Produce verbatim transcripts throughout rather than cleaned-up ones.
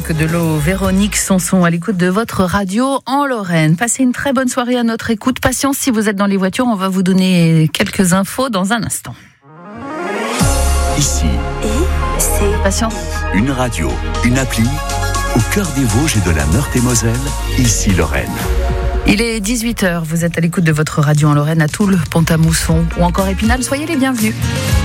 que de l'eau. Véronique Sanson à l'écoute de votre radio en Lorraine. Passez une très bonne soirée à notre écoute. Patience si vous êtes dans les voitures, on va vous donner quelques infos dans un instant. Ici, et c'est Patience. Une radio, une appli, au cœur des Vosges et de la Meurthe-et-Moselle, ici Lorraine. Il est dix-huit heures, vous êtes à l'écoute de votre radio en Lorraine à Toul, Pont-à-Mousson ou encore Épinal, soyez les bienvenus.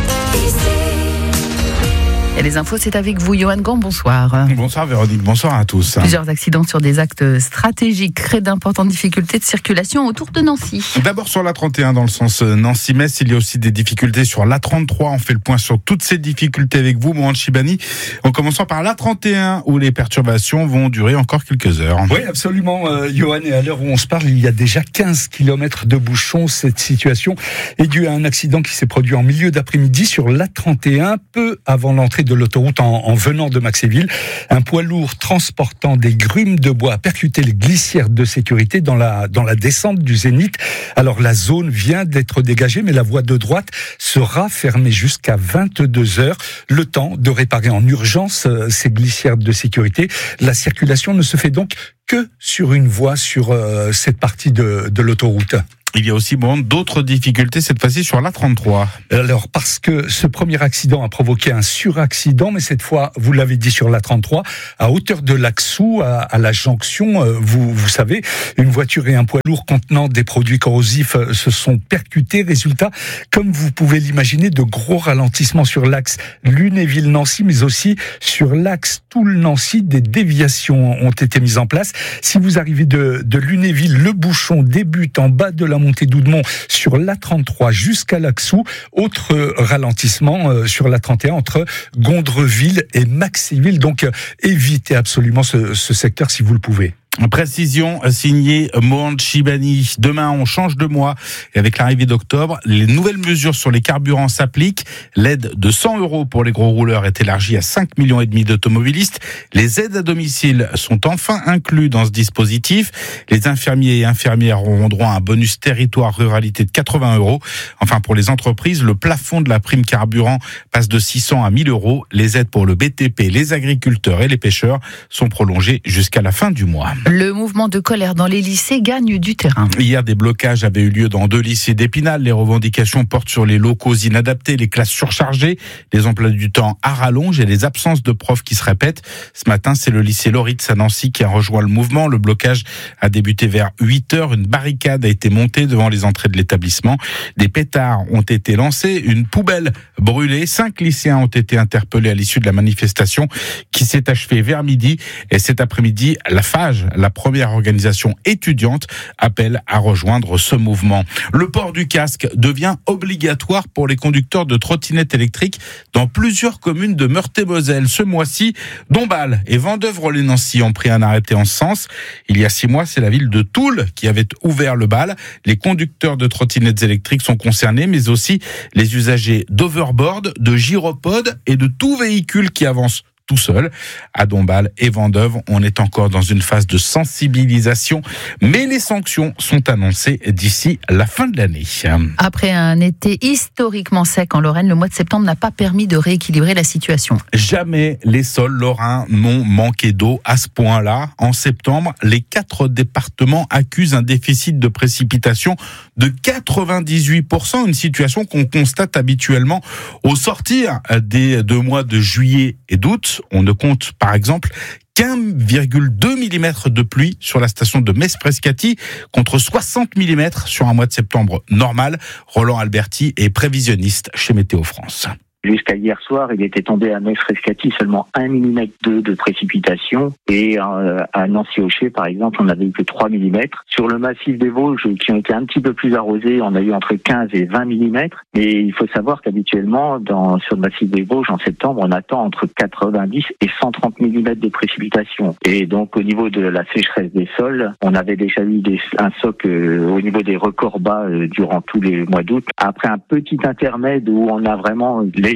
Et les infos, c'est avec vous, Johan Gant, bonsoir. Bonsoir Véronique, bonsoir à tous. Plusieurs accidents sur des actes stratégiques créent d'importantes difficultés de circulation autour de Nancy. D'abord sur l'A trente et un dans le sens Nancy-Metz, il y a aussi des difficultés sur l'A trente-trois. On fait le point sur toutes ces difficultés avec vous, Mohamed Chibani, en commençant par l'A trente et un où les perturbations vont durer encore quelques heures. Oui, absolument, euh, Johan. Et à l'heure où on se parle, il y a déjà quinze kilomètres de bouchons. Cette situation est due à un accident qui s'est produit en milieu d'après-midi sur l'A trente et un, peu avant l'entrée de l'autoroute en, en venant de Maxéville. Un poids lourd transportant des grumes de bois a percuté les glissières de sécurité dans la, dans la descente du Zénith. Alors la zone vient d'être dégagée, mais la voie de droite sera fermée jusqu'à vingt-deux heures. Le temps de réparer en urgence euh, ces glissières de sécurité. La circulation ne se fait donc que sur une voie sur euh, cette partie de, de l'autoroute. Il y a aussi bon, d'autres difficultés, cette fois-ci sur l'A trente-trois. Alors, parce que ce premier accident a provoqué un suraccident, mais cette fois, vous l'avez dit, sur l'A trente-trois, à hauteur de l'Axou, à, à la jonction, euh, vous, vous savez, une voiture et un poids lourd contenant des produits corrosifs euh, se sont percutés. Résultat, comme vous pouvez l'imaginer, de gros ralentissements sur l'axe Lunéville-Nancy, mais aussi sur l'axe Toul-Nancy. Des déviations ont été mises en place. Si vous arrivez de, de Lunéville, le bouchon débute en bas de la montée d'Oudemont sur l'A trente-trois jusqu'à l'Axou. Autre ralentissement euh, sur l'A trente et un entre Gondreville et Maxéville. Donc euh, évitez absolument ce, ce secteur si vous le pouvez. Précision signée Mohamed Chibani. Demain, on change de mois et avec l'arrivée d'octobre, les nouvelles mesures sur les carburants s'appliquent. L'aide de cent euros pour les gros rouleurs est élargie à cinq millions et demi d'automobilistes. Les aides à domicile sont enfin inclus dans ce dispositif. Les infirmiers et infirmières auront droit à un bonus territoire ruralité de quatre-vingts euros. Enfin, pour les entreprises, le plafond de la prime carburant passe de six cents à mille euros. Les aides pour le B T P, les agriculteurs et les pêcheurs sont prolongées jusqu'à la fin du mois. Le mouvement de colère dans les lycées gagne du terrain. Hier, des blocages avaient eu lieu dans deux lycées d'Épinal. Les revendications portent sur les locaux inadaptés, les classes surchargées, les emplois du temps à rallonge et les absences de profs qui se répètent. Ce matin, c'est le lycée Loritz à Nancy qui a rejoint le mouvement. Le blocage a débuté vers huit heures. Une barricade a été montée devant les entrées de l'établissement. Des pétards ont été lancés, une poubelle brûlée. Cinq lycéens ont été interpellés à l'issue de la manifestation qui s'est achevée vers midi. Et cet après-midi, la Fage, la première organisation étudiante, appelle à rejoindre ce mouvement. Le port du casque devient obligatoire pour les conducteurs de trottinettes électriques dans plusieurs communes de Meurthe-et-Moselle. Ce mois-ci, Dombasle et Vendeuvre-lès-Nancy ont pris un arrêté en ce sens. Il y a six mois, c'est la ville de Toul qui avait ouvert le bal. Les conducteurs de trottinettes électriques sont concernés, mais aussi les usagers d'overboard, de gyropodes et de tout véhicule qui avance tout seul. À Dombasle et Vendeuvre, on est encore dans une phase de sensibilisation, mais les sanctions sont annoncées d'ici la fin de l'année. Après un été historiquement sec en Lorraine, le mois de septembre n'a pas permis de rééquilibrer la situation. Jamais les sols lorrains n'ont manqué d'eau à ce point-là. En septembre, les quatre départements accusent un déficit de précipitation de quatre-vingt-dix-huit pour cent, une situation qu'on constate habituellement au sortir des deux mois de juillet et d'août. On ne compte par exemple qu'un virgule deux millimètres de pluie sur la station de Metz-Prescati contre soixante millimètres sur un mois de septembre normal. Roland Alberti est prévisionniste chez Météo France. Jusqu'à hier soir, il était tombé à Metz-Prescati seulement un millimètre de précipitation. Et euh, à Nancy-Aucher, par exemple, on n'avait eu que trois millimètres. Sur le massif des Vosges, qui ont été un petit peu plus arrosés, on a eu entre quinze et vingt millimètres. Mais il faut savoir qu'habituellement, dans, sur le massif des Vosges, en septembre, on attend entre quatre-vingt-dix et cent trente millimètres de précipitation. Et donc, au niveau de la sécheresse des sols, on avait déjà eu des, un soc euh, au niveau des records bas euh, durant tous les mois d'août. Après un petit intermède où on a vraiment les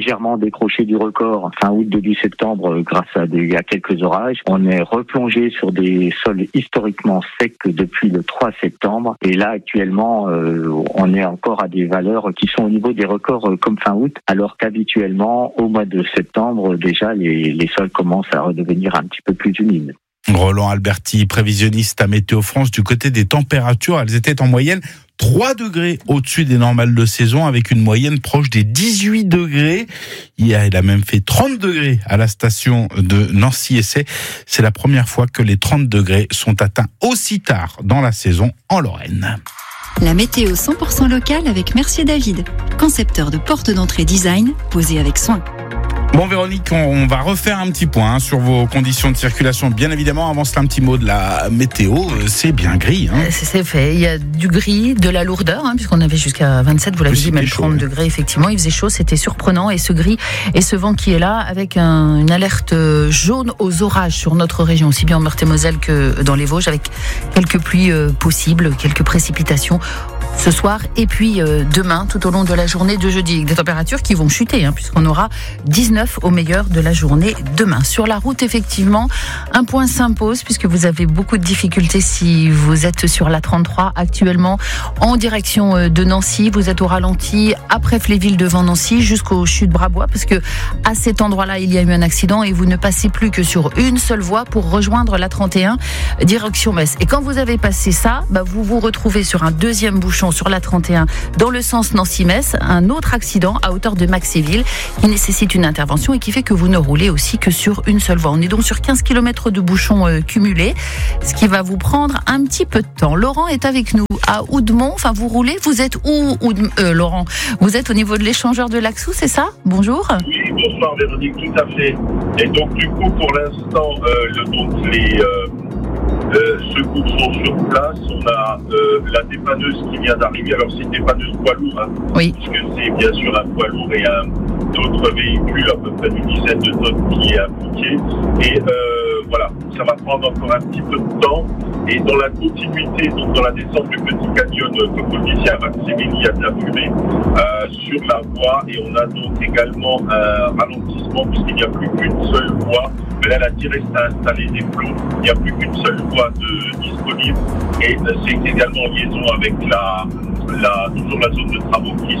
légèrement décroché du record fin août, début septembre grâce à, des, à quelques orages. On est replongé sur des sols historiquement secs depuis le trois septembre. Et là, actuellement, euh, on est encore à des valeurs qui sont au niveau des records euh, comme fin août, alors qu'habituellement, au mois de septembre, déjà, les, les sols commencent à redevenir un petit peu plus humides. Roland Alberti, prévisionniste à Météo France. Du côté des températures, elles étaient en moyenne trois degrés au-dessus des normales de saison, avec une moyenne proche des dix-huit degrés. Hier, il a même fait trente degrés à la station de Nancy-Essay. C'est la première fois que les trente degrés sont atteints aussi tard dans la saison en Lorraine. La météo cent pour cent locale avec Mercier David, concepteur de portes d'entrée design posées avec soin. Bon Véronique, on va refaire un petit point hein, sur vos conditions de circulation. Bien évidemment, avant cela, un petit mot de la météo. C'est bien gris. Hein. C'est fait. Il y a du gris, de la lourdeur, hein, puisqu'on avait jusqu'à vingt-sept, vous l'avez dit, même trente degrés. Effectivement, il faisait chaud, c'était surprenant. Et ce gris et ce vent qui est là, avec un, une alerte jaune aux orages sur notre région, aussi bien en Meurthe-et-Moselle que dans les Vosges, avec quelques pluies euh, possibles, quelques précipitations ce soir et puis euh, demain tout au long de la journée de jeudi, avec des températures qui vont chuter hein, puisqu'on aura dix-neuf au meilleur de la journée demain. Sur la route, effectivement, un point s'impose puisque vous avez beaucoup de difficultés si vous êtes sur la trente-trois actuellement en direction euh, de Nancy. Vous êtes au ralenti après Fléville devant Nancy jusqu'au chute Brabois parce que à cet endroit-là il y a eu un accident et vous ne passez plus que sur une seule voie pour rejoindre la trente et un direction Metz. Et quand vous avez passé ça, bah, vous vous retrouvez sur un deuxième bouchon sur la trente et un dans le sens Nancy-Metz, un autre accident à hauteur de Maxéville qui nécessite une intervention et qui fait que vous ne roulez aussi que sur une seule voie. On est donc sur quinze kilomètres de bouchons euh, cumulés, ce qui va vous prendre un petit peu de temps. Laurent est avec nous à Oudemont, enfin vous roulez, vous êtes où, où euh, Laurent? Vous êtes au niveau de l'échangeur de Laxou, c'est ça? Bonjour. Oui, bonsoir Véronique, tout à fait. Et donc du coup pour l'instant, euh, le, donc les... Euh... Euh, secours sont sur place. On a euh, la dépanneuse qui vient d'arriver. Alors c'est une dépanneuse poids lourd, hein, oui. puisque c'est bien sûr un poids lourd et un autre véhicule à peu près d'une dizaine de tonnes qui est impliqué. Et euh, voilà, ça va prendre encore un petit peu de temps. Et dans la continuité, donc dans la descente du Petit Canyon, comme vous le disiez, à Maxéville, il y a de la fumée euh, sur la voie. Et on a donc également un ralentissement puisqu'il n'y a plus qu'une seule voie. Mais là, la Direct a installé des plombs. Il n'y a plus qu'une seule voie de disponible. Et euh, c'est également en liaison avec la, la, toujours la zone de travaux qui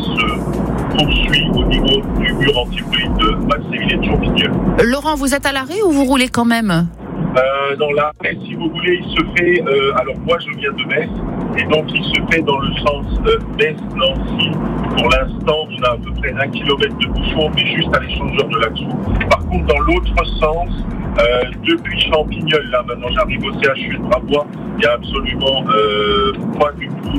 se poursuit au niveau du mur anti-bruit de Maxéville et de Champigneul. Laurent, vous êtes à l'arrêt ou vous roulez quand même? Euh, dans l'arrêt, si vous voulez, il se fait... Euh, alors moi, je viens de Metz, et donc il se fait dans le sens euh, Metz-Nancy. Pour l'instant, on a à peu près un kilomètre de bouchon, mais juste à l'échangeur de Laxou. Par contre, dans l'autre sens, euh, depuis Champigneul, là, maintenant j'arrive au C H U de Brabois, il n'y a absolument euh, pas du tout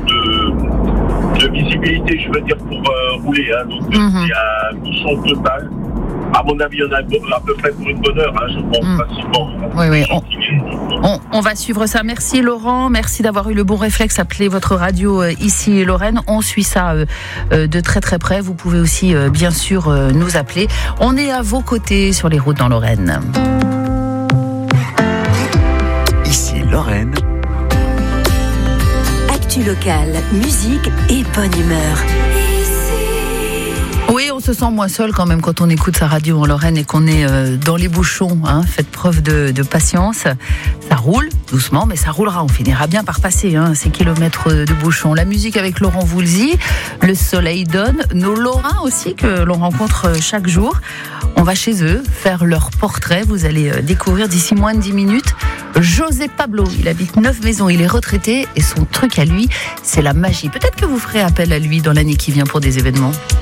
de, de visibilité, je veux dire, pour euh, rouler. Hein. Donc mm-hmm. il y a un bouchon total. À mon avis, il y en a à peu près pour une bonne heure, hein, je pense, mmh. facilement. Oui, oui. On, on, on va suivre ça. Merci Laurent, merci d'avoir eu le bon réflexe, appelez votre radio euh, ici Lorraine. On suit ça euh, euh, de très très près. Vous pouvez aussi, euh, bien sûr, euh, nous appeler. On est à vos côtés sur les routes dans Lorraine. Ici Lorraine. Actu locale, musique et bonne humeur. Oui, on se sent moins seul quand même quand on écoute sa radio en Lorraine et qu'on est euh, dans les bouchons. Hein. Faites preuve de, de patience. Ça roule doucement, mais ça roulera. On finira bien par passer hein, ces kilomètres de bouchons. La musique avec Laurent Voulzy, le soleil donne. Nos Lorrains aussi que l'on rencontre chaque jour. On va chez eux faire leur portrait. Vous allez découvrir d'ici moins de dix minutes José Pablo. Il habite Neuf-Maisons, il est retraité et son truc à lui, c'est la magie. Peut-être que vous ferez appel à lui dans l'année qui vient pour des événements.